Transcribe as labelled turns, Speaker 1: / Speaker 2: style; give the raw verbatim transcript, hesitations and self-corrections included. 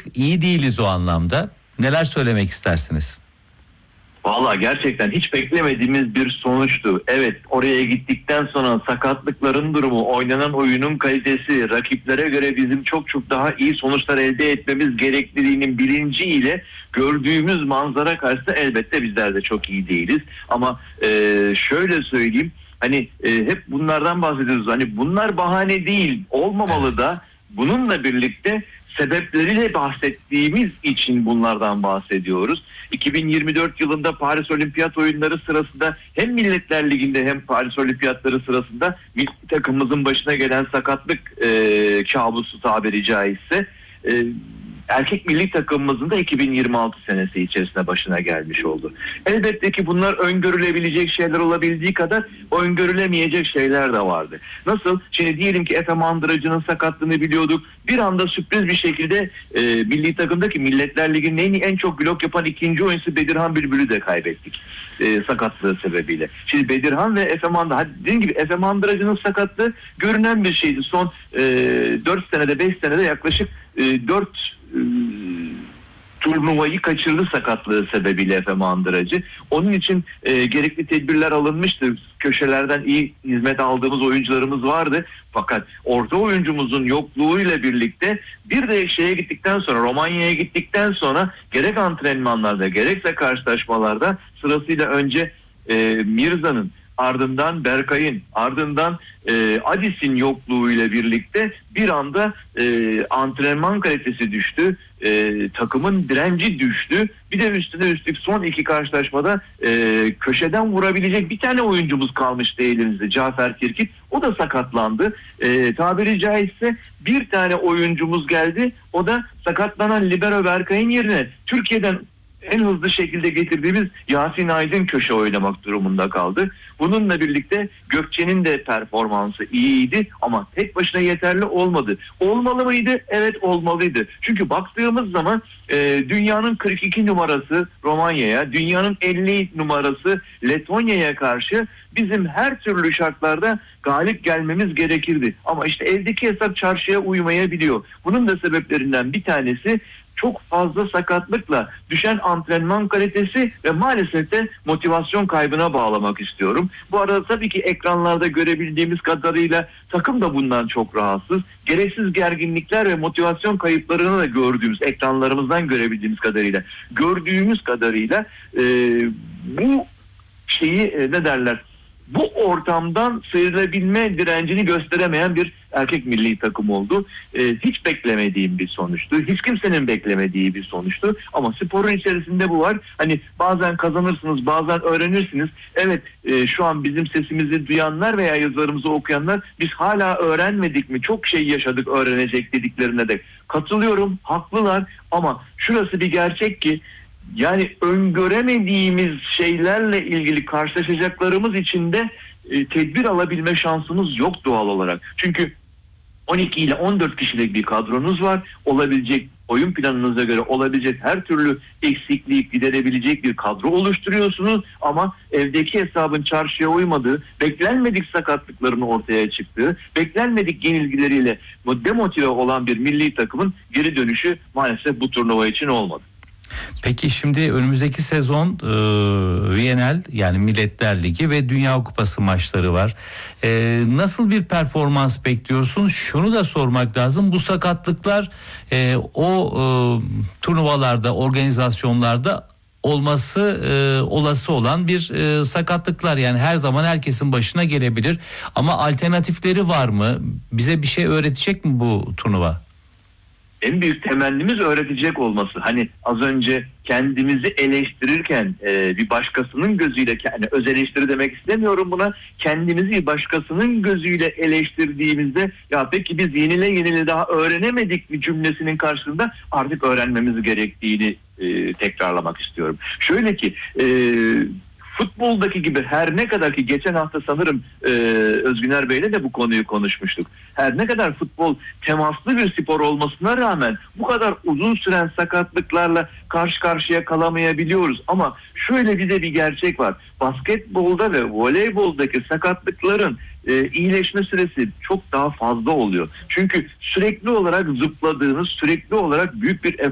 Speaker 1: iyi değiliz o anlamda. Neler söylemek istersiniz?
Speaker 2: Valla gerçekten hiç beklemediğimiz bir sonuçtu. Evet, oraya gittikten sonra sakatlıkların durumu, oynanan oyunun kalitesi, rakiplere göre bizim çok çok daha iyi sonuçlar elde etmemiz gerekliliğinin bilinciyle gördüğümüz manzara karşısında elbette bizler de çok iyi değiliz. Ama e, şöyle söyleyeyim, hani e, hep bunlardan bahsediyoruz. Hani bunlar bahane değil, olmamalı
Speaker 1: Evet.
Speaker 2: da bununla birlikte sebepleriyle bahsettiğimiz için bunlardan bahsediyoruz. iki bin yirmi dört yılında Paris Olimpiyat Oyunları sırasında hem Milletler Ligi'nde hem Paris Olimpiyatları sırasında milli takımımızın başına gelen sakatlık e, kabusu tabiri caizse e, erkek milli takımımızın da iki bin yirmi altı senesi içerisinde başına gelmiş oldu. Elbette ki bunlar öngörülebilecek şeyler olabildiği kadar öngörülemeyecek şeyler de vardı. Nasıl? Şimdi diyelim ki Efe Mandıracı'nın sakatlığını biliyorduk. Bir anda sürpriz bir şekilde e, milli takımdaki Milletler Ligi'nin en, en çok blok yapan ikinci oyuncusu Bedirhan Bülbül'ü de kaybettik. E, sakatlığı sebebiyle. Şimdi Bedirhan ve Efe Mandıracı, dediğim gibi Efe Mandıracı'nın sakatlığı görünen bir şeydi. Son e, dört senede beş senede yaklaşık e, dört e, turnuvayı kaçırdı sakatlığı sebebiyle Efe Mandıracı. Onun için e, gerekli tedbirler alınmıştı. Köşelerden iyi hizmet aldığımız oyuncularımız vardı. Fakat orta oyuncumuzun yokluğuyla birlikte bir de şeye gittikten sonra, Romanya'ya gittikten sonra gerek antrenmanlarda gerekse karşılaşmalarda sırasıyla önce e, Mirza'nın, ardından Berkay'ın, ardından e, Adis'in yokluğuyla birlikte bir anda e, antrenman kalitesi düştü, e, takımın direnci düştü. Bir de üstüne üstlük son iki karşılaşmada e, köşeden vurabilecek bir tane oyuncumuz kalmıştı elimizde, Cafer Kirkit. O da sakatlandı. E, tabiri caizse bir tane oyuncumuz geldi. O da sakatlanan libero Berkay'ın yerine Türkiye'den en hızlı şekilde getirdiğimiz Yasin Aydın köşe oynamak durumunda kaldı. Bununla birlikte Gökçe'nin de performansı iyiydi ama tek başına yeterli olmadı. Olmalı mıydı? Evet, olmalıydı. Çünkü baktığımız zaman e, dünyanın kırk iki numarası Romanya'ya, dünyanın elli numarası Letonya'ya karşı bizim her türlü şartlarda galip gelmemiz gerekirdi. Ama işte evdeki hesap çarşıya uymayabiliyor. Bunun da sebeplerinden bir tanesi çok fazla sakatlıkla düşen antrenman kalitesi ve maalesef de motivasyon kaybına bağlamak istiyorum. Bu arada tabii ki ekranlarda görebildiğimiz kadarıyla takım da bundan çok rahatsız. Gereksiz gerginlikler ve motivasyon kayıplarını da gördüğümüz, ekranlarımızdan görebildiğimiz kadarıyla, gördüğümüz kadarıyla e, bu şeyi e, ne derler? Bu ortamdan sıyrılabilme direncini gösteremeyen bir erkek milli takım oldu. Ee, hiç beklemediğim bir sonuçtu. Hiç kimsenin beklemediği bir sonuçtu. Ama sporun içerisinde bu var. Hani bazen kazanırsınız, bazen öğrenirsiniz. Evet, e, şu an bizim sesimizi duyanlar veya yazılarımızı okuyanlar, biz hala öğrenmedik mi? Çok şey yaşadık öğrenecek dediklerine de katılıyorum. Haklılar ama şurası bir gerçek ki, yani öngöremediğimiz şeylerle ilgili karşılaşacaklarımız için de e, tedbir alabilme şansımız yok doğal olarak. Çünkü on iki ile on dört kişilik bir kadronuz var. Olabilecek, oyun planınıza göre olabilecek her türlü eksikliği giderebilecek bir kadro oluşturuyorsunuz. Ama evdeki hesabın çarşıya uymadığı, beklenmedik sakatlıkların ortaya çıktığı, beklenmedik yenilgileriyle demotive olan bir milli takımın geri dönüşü maalesef bu turnuva için olmadı.
Speaker 1: Peki şimdi önümüzdeki sezon e, Viyanel, yani Milletler Ligi ve Dünya Kupası maçları var. E, nasıl bir performans bekliyorsun? Şunu da sormak lazım. Bu sakatlıklar e, o e, turnuvalarda, organizasyonlarda olması e, olası olan bir e, sakatlıklar. Yani her zaman herkesin başına gelebilir. Ama alternatifleri var mı? Bize bir şey öğretecek mi bu turnuva?
Speaker 2: En büyük temennimiz öğretecek olması. Hani az önce kendimizi eleştirirken e, bir başkasının gözüyle, yani öz eleştiri demek istemiyorum buna, kendimizi bir başkasının gözüyle eleştirdiğimizde ya peki biz yenile yenile daha öğrenemedik mi cümlesinin karşılığında artık öğrenmemiz gerektiğini e, tekrarlamak istiyorum. Şöyle ki e, futboldaki gibi her ne kadar ki geçen hafta sanırım e, Özgüner Bey'le de bu konuyu konuşmuştuk. Her ne kadar futbol temaslı bir spor olmasına rağmen bu kadar uzun süren sakatlıklarla karşı karşıya kalamayabiliyoruz. Ama şöyle bir de bir gerçek var. Basketbolda ve voleyboldaki sakatlıkların e, iyileşme süresi çok daha fazla oluyor. Çünkü sürekli olarak zıpladığınız, sürekli olarak büyük bir